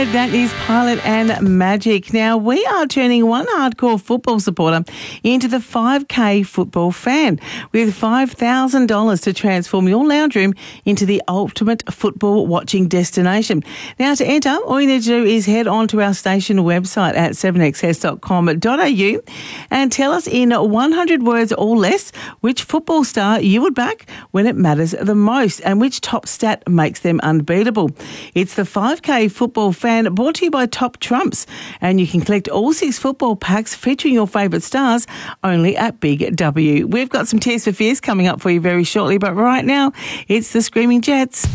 heard, that is Pilot and Magic. Now, we are turning one hardcore football supporter into the 5K football fan with $5,000 to transform your lounge room into the ultimate football watching destination. Now, to enter, all you need to do is head on to our station website at 7XS.com.au and tell us in 100 words or less which football star you would back when it matters the most and which top stat makes them unbeatable. It's the 5K Football Fan, brought to you by Top Trumps, and you can collect all 6 football packs featuring your favourite stars only at Big W. We've got some Tears for Fears coming up for you very shortly, but right now it's the Screaming Jets.